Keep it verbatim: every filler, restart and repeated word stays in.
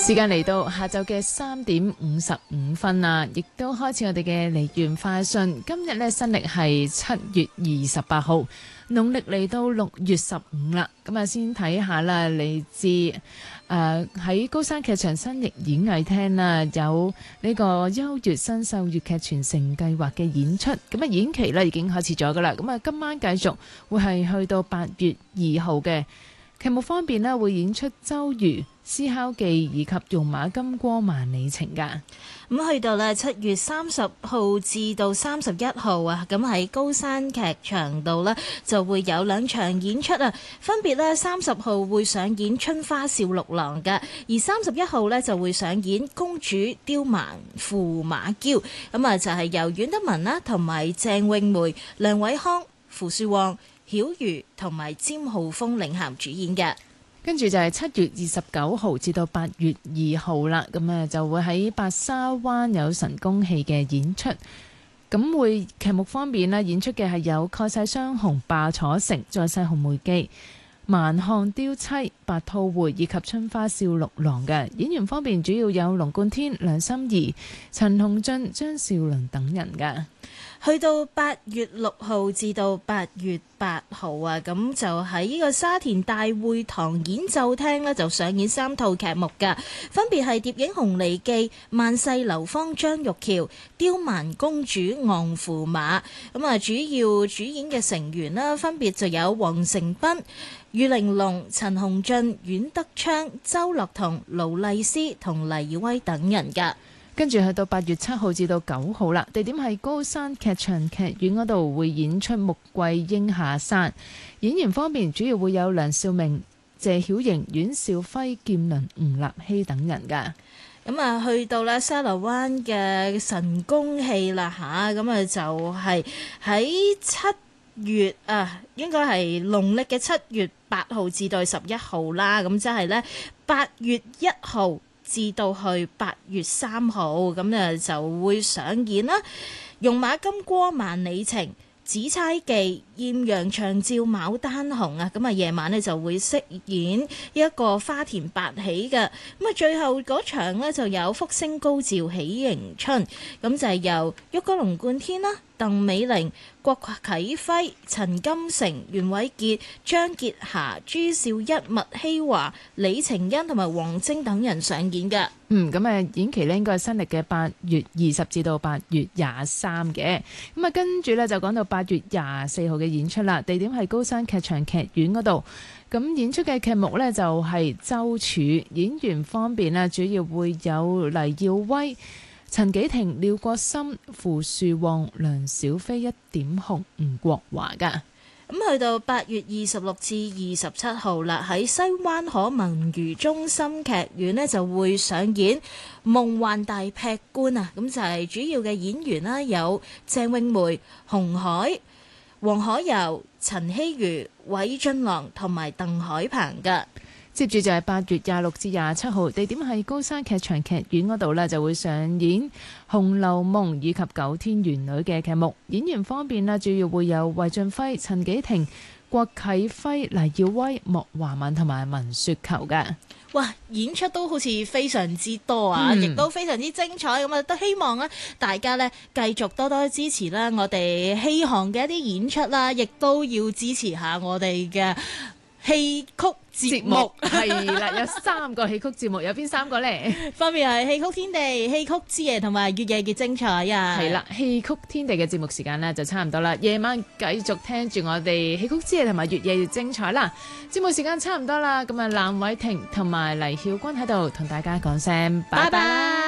時間嚟到下晝嘅三點五十五分啦，亦都開始我哋嘅梨園快訊。今日呢，新曆係七月二十八號，農曆嚟到六月十五啦。咁啊，先睇下啦，嚟自誒喺高山劇場新翼演藝廳啦，有呢個優越新秀粵劇傳承計劃嘅演出。咁啊，演期呢已經開始咗噶啦。咁啊，今晚繼續會係去到八月二號嘅。劇目方面呢，會演出周瑜、思考記以及用馬金戈萬里情噶。 咁去到咧七月三十號至到三十一號啊，咁喺高山劇場度呢，就會有兩場演出啊，分別呢，三十號會上演《春花笑六郎》嘅，而三十一號呢，就會上演《公主刁蠻駙馬嬌》。咁啊就係由阮德文啦同埋鄭詠梅、梁偉康、傅樹旺、曉瑜同埋詹浩峰領銜主演嘅。 跟住就係七月二十九號至到八月二號啦，咁啊就會喺白沙灣有神功戲嘅演出。咁會劇目方面呢，演出嘅係有蓋世雙雄霸楚城、再世紅梅記、蠻漢雕妻、白兔會以及春花笑六郎嘅。演員方面主要有龍貫天、梁心儀、陳鴻俊、張少麟等人㗎。 去到八月六號至到八月八號啊，咁就喺呢個沙田大會堂演奏廳呢，就上演三套劇目㗎，分別係《蝶影紅梨記》、《萬世流芳張玉橋》、《刁蠻公主昂駙馬》。咁啊，主要主演嘅成員啦，分別就有黃成斌、俞玲瓏、陳鴻俊、阮德昌、周樂彤、勞麗詩同黎耀威等人㗎。 跟住去到八月七號至到九號啦，地點係高山劇場劇院嗰度會演出《穆桂英下山》。演員方面主要會有梁兆明、謝曉瑩、阮兆輝、劍倫、吳立希等人㗎。 咁啊，去到咧沙螺灣嘅神功戲啦吓，咁啊就係喺七月啊，應該係農曆嘅七月八號至到十一號啦，咁即係咧八月一號至到去八月三號，咁啊就會上演啦。用馬金戈萬里情、紫釵記、豔陽長照牡丹紅啊，咁啊夜晚呢就會飾演一個花田八喜嘅。咁啊最後嗰場呢就有福星高照喜迎春，咁就係由旭哥龍貫天啦、鄧美玲、郭啟輝、陳金城、袁偉傑、張潔霞、朱兆一、麥希華、李晴欣同埋黃晶等人上演嘅。 嗯，咁啊演期呢應該係新歷嘅八月二十至到八月廿三嘅。咁啊跟住呢，就講到八月廿四號嘅演出啦，地點係高山劇場劇院嗰度。咁演出嘅劇目呢，就係周處，演員方面呢，主要會有黎耀威、陳紀婷、廖國森、傅樹旺、梁小飛、一點紅、吳國華噶。 咁去到八月二十六至二十七號啦，喺西灣河文娛中心劇院呢，就會上演《夢幻大劈棺》啊！咁就係主要嘅演員啦，有鄭詠梅、洪海、黃可柔、陳希瑜、韋俊郎同埋鄧海鵬噶。 接住就係八月廿六至廿七號，地點係高山劇場劇院嗰度呢，就會上演《紅樓夢》以及《九天玄女》嘅劇目。演員方面呢，主要會有韋俊輝、陳紀婷、郭啟輝、黎耀威、莫華敏同埋文雪球嘅。 哇！演出都好似非常之多啊，亦、嗯、都非常之精彩。咁啊，都希望咧大家咧繼續多多支持啦，我哋戲行嘅一啲演出啦，亦都要支持下我哋嘅戲曲節目。 係啦，有三個戲曲節目，有邊三個呢？ 分別係戲曲天地、戲曲之夜同埋越夜越精彩啊！ 係啦，戲曲天地嘅節目時間呢就差唔多啦，夜晚繼續聽住我哋戲曲之夜同埋越夜越精彩啦。節目時間差唔多啦，咁啊，藍偉霆同埋黎曉君喺度同大家講聲拜拜。